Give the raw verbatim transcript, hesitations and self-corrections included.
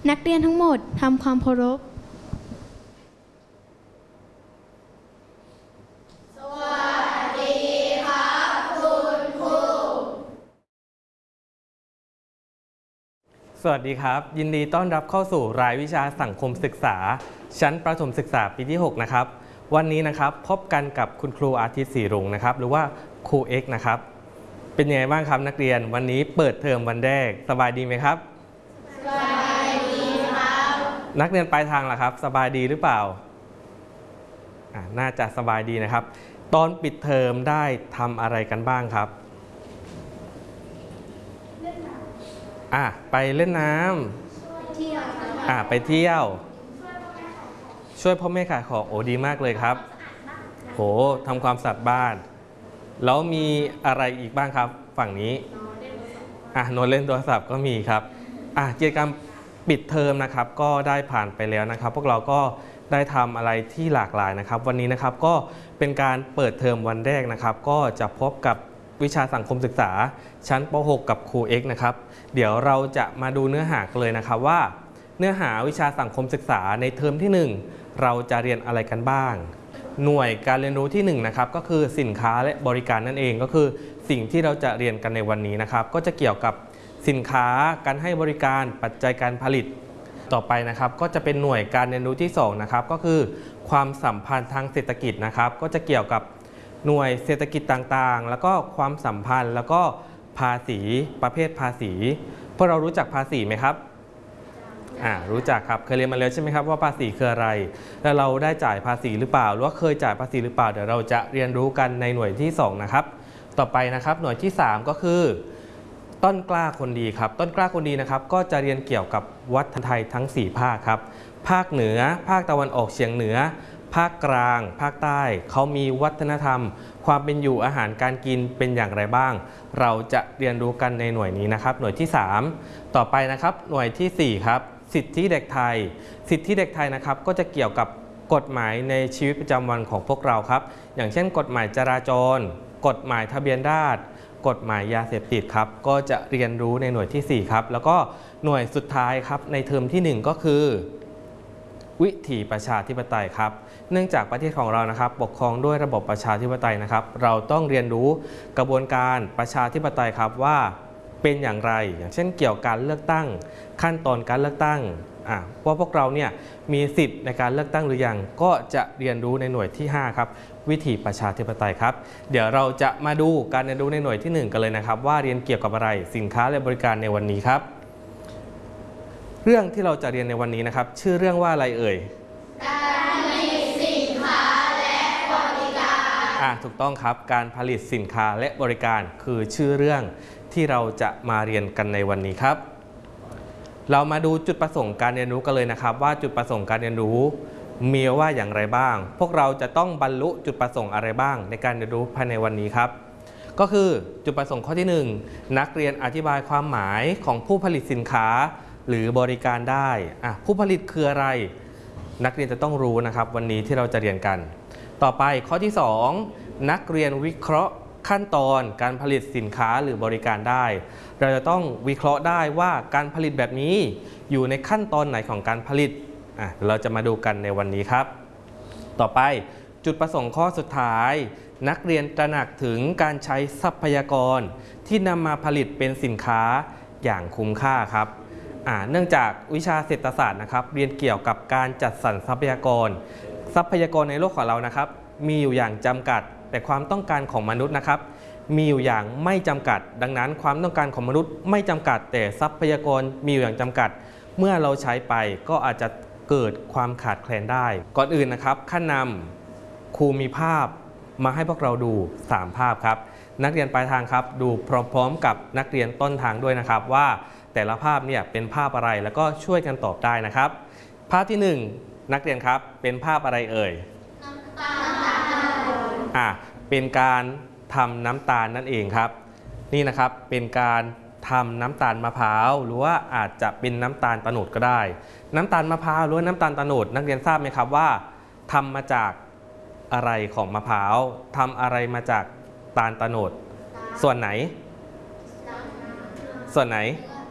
นักเรียนทั้งหมดทำความเคารพสวัสดีครับคุณครูสวัสดีครับยินดีต้อนรับเข้าสู่รายวิชาสังคมศึกษาชั้นประถมศึกษาปีที่หกนะครับวันนี้นะครับพบกันกับคุณครูอาทิตย์ศรีรุ่งนะครับหรือว่าครูเอ็กซ์นะครับเป็นยังไงบ้างครับนักเรียนวันนี้เปิดเทอมวันแรกสบายดีไหมครับสบายดีครับนักเรียนปลายทางล่ะครับสบายดีหรือเปล่าอ่าน่าจะสบายดีนะครับตอนปิดเทอมได้ทำอะไรกันบ้างครับอ่ะไปเล่นน้ำอ่ะไปเที่ยวช่วยพ่อแม่ขายของโอ้ดีมากเลยครับโหทำความสะอาดบ้านแล้วมีอะไรอีกบ้างครับฝั่งนี้อ่ะนอนเล่นโทรศัพท์ก็มีครับอ่ะกิจกรรมปิดเทอมนะครับก็ได้ผ่านไปแล้วนะครับพวกเราก็ได้ทำอะไรที่หลากหลายนะครับวันนี้นะครับก็เป็นการเปิดเทอมวันแรกนะครับก็จะพบกับวิชาสังคมศึกษาชั้นป หก กับครูเอ็กซ์นะครับเดี๋ยวเราจะมาดูเนื้อหากันเลยนะครับว่าเนื้อหาวิชาสังคมศึกษาในเทอมที่หนึ่งเราจะเรียนอะไรกันบ้างหน่วยการเรียนรู้ที่หนึ่งนะครับก็คือสินค้าและบริการนั่นเองก็คือสิ่งที่เราจะเรียนกันในวันนี้นะครับก็จะเกี่ยวกับสินค้าการให้บริการปัจจัยการผลิตต่อไปนะครับก็จะเป็นหน่วยการเรียนรู้ที่สองนะครับก็คือความสัมพันธ์ทางเศรษฐกิจนะครับก็จะเกี่ยวกับหน่วยเศรษฐกิจต่างๆแล้วก็ความสัมพันธ์แล้วก็ภาษีประเภทภาษีพวกเรารู้จักภาษีไหมครับอ่ารู้จักครับเคยเรียนมาแล้วใช่ไหมครับว่าภาษีคืออะไรแล้วเราได้จ่ายภาษีหรือเปล่าหรือว่าเคยจ่ายภาษีหรือเปล่าเดี๋ยวเราจะเรียนรู้กันในหน่วยที่สองนะครับต่อไปนะครับหน่วยที่สามก็คือต้นกล้าคนดีครับต้นกล้าคนดีนะครับก็จะเรียนเกี่ยวกับวัฒนธรรมไทยทั้งสี่ภาคครับภาคเหนือภาคตะวันออกเฉียงเหนือภาคกลางภาคใต้เขามีวัฒนธรรมความเป็นอยู่อาหารการกินเป็นอย่างไรบ้างเราจะเรียนรู้กันในหน่วยนี้นะครับหน่วยที่สามต่อไปนะครับหน่วยที่สี่ครับสิทธิเด็กไทยสิทธิเด็กไทยนะครับก็จะเกี่ยวกับกฎหมายในชีวิตประจำวันของพวกเราครับอย่างเช่นกฎหมายจราจรกฎหมายทะเบียนราษฎร์กฎหมายยาเสพติดครับก็จะเรียนรู้ในหน่วยที่สี่ครับแล้วก็หน่วยสุดท้ายครับในเทอมที่หนึ่งก็คือวิถีประชาธิปไตยครับเนื่องจากประเทศของเรานะครับปกครองด้วยระบบประชาธิปไตยนะครับเราต้องเรียนรู้กระบวนการประชาธิปไตยครับว่าเป็นอย่างไรอย่างเช่นเกี่ยวกับการเลือกตั้งขั้นตอนการเลือกตั้งอ่ะว่าพวกเราเนี่ยมีสิทธิ์ในการเลือกตั้งหรือยังก็จะเรียนรู้ในหน่วยที่ห้าครับวิถีประชาธิปไตยครับเดี๋ยวเราจะมาดูการเรียนรู้ในหน่วยที่หนึ่งกันเลยนะครับว่าเรียนเกี่ยวกับอะไรสินค้าและบริการในวันนี้ครับเรื่องที่เราจะเรียนในวันนี้นะครับชื่อเรื่องว่าอะไรเอ่ยการผลิตสินค้าและบริการอ่ะถูกต้องครับการผลิตสินค้าและบริการคือชื่อเรื่องที่เราจะมาเรียนกันในวันนี้ครับเรามาดูจุดประสงค์การเรียนรู้กันเลยนะครับว่าจุดประสงค์การเรียนรู้มีว่าอย่างไรบ้างพวกเราจะต้องบรรลุจุดประสงค์อะไรบ้างในการเรียนรู้ภายในวันนี้ครับก็คือจุดประสงค์ข้อที่หนึ่งนักเรียนอธิบายความหมายของผู้ผลิตสินค้าหรือบริการได้อ่ะผู้ผลิตคืออะไรนักเรียนจะต้องรู้นะครับวันนี้ที่เราจะเรียนกันต่อไปข้อที่สองนักเรียนวิเคราะห์ขั้นตอนการผลิตสินค้าหรือบริการได้เราจะต้องวิเคราะห์ได้ว่าการผลิตแบบนี้อยู่ในขั้นตอนไหนของการผลิตอ่ะเราจะมาดูกันในวันนี้ครับต่อไปจุดประสงค์ข้อสุดท้ายนักเรียนตระหนักถึงการใช้ทรัพยากรที่นำมาผลิตเป็นสินค้าอย่างคุ้มค่าครับเนื่องจากวิชาเศรษฐศาสตร์นะครับเรียนเกี่ยวกับการจัดสรรทรัพยากรทรัพยากรในโลกของเรานะครับมีอยู่อย่างจำกัดแต่ความต้องการของมนุษย์นะครับมีอยู่อย่างไม่จำกัดดังนั้นความต้องการของมนุษย์ไม่จำกัดแต่ทรัพยากรมีอยู่อย่างจำกัดเมื่อเราใช้ไปก็อาจจะเกิดความขาดแคลนได้ก่อนอื่นนะครับขั้นนำครูมีภาพมาให้พวกเราดูสามภาพครับนักเรียนปลายทางครับดูพร้อมๆกับนักเรียนต้นทางด้วยนะครับว่าแต่ละภาพเนี่ยเป็นภาพอะไรแล้วก็ช่วยกันตอบได้นะครับภาพที่หนึ่งนักเรียนครับเป็นภาพอะไรเอ่ยน้ำตาลอ่ะเป็นการทำน้ำตาลนั่นเองครับนี่นะครับเป็นการทำน้ำตาลมะพร้าวหรือว่าอาจจะเป็นน้ำตาลโตโนดก็ได้น้ำตาลมะพร้าวหรือน้ำตาลโตโนดนักเรียนทราบไหมครับว่าทำมาจากอะไรของมะพร้าวทำอะไรมาจากตาลโตโนดส่วนไหนส่วนไหน